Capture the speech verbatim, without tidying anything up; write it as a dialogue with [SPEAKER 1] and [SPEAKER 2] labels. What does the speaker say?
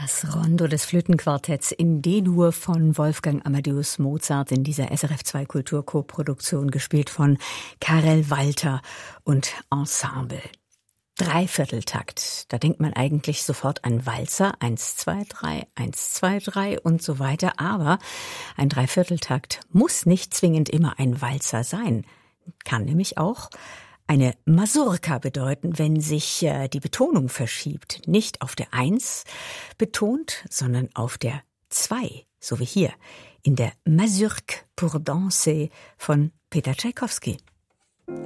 [SPEAKER 1] Das Rondo des Flötenquartetts in D-Dur von Wolfgang Amadeus Mozart in dieser S R F zwei Kulturkoproduktion, gespielt von Karel Walter und Ensemble. Dreivierteltakt, da denkt man eigentlich sofort an Walzer, eins, zwei, drei, eins, zwei, drei und so weiter, aber ein Dreivierteltakt muss nicht zwingend immer ein Walzer sein, kann nämlich auch eine Masurka bedeuten, wenn sich äh, die Betonung verschiebt, nicht auf der Eins betont, sondern auf der Zwei, so wie hier in der Mazurque pour danser von Peter Tschaikowski.